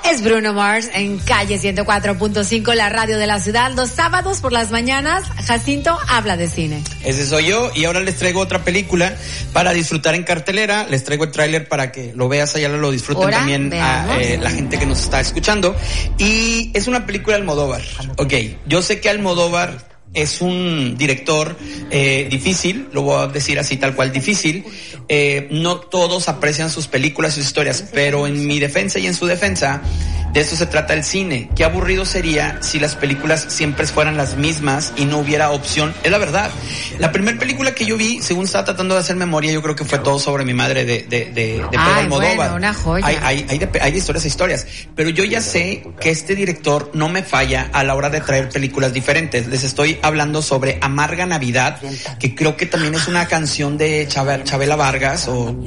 Es Bruno Mars en Calle 104.5, la radio de la ciudad. Los sábados por las mañanas, Jacinto habla de cine. Ese soy yo, y ahora les traigo otra película para disfrutar en cartelera. Les traigo el tráiler para que lo veas allá, lo disfruten también la gente que nos está escuchando. Y es una película de Almodóvar. Ok, yo sé que Almodóvar es un director difícil, lo voy a decir así tal cual, difícil. No todos aprecian sus películas, sus historias, pero en mi defensa y en su defensa, de eso se trata el cine. Qué aburrido sería si las películas siempre fueran las mismas y no hubiera opción. Es la verdad. La primera película que yo vi, según estaba tratando de hacer memoria, yo creo que fue Todo sobre mi madre de Pedro Almodóvar. Bueno, una joya. Hay de historias a historias, pero yo ya sé que este director no me falla a la hora de traer películas diferentes. Les estoy hablando sobre Amarga Navidad, que creo que también es una canción de Chabela Vargas, o